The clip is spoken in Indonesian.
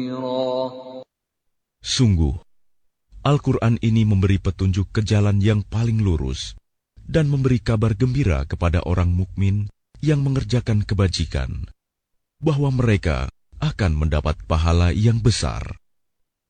Sungguh, Al-Quran ini memberi petunjuk ke jalan yang paling lurus dan memberi kabar gembira kepada orang mukmin yang mengerjakan kebajikan, bahwa mereka akan mendapat pahala yang besar.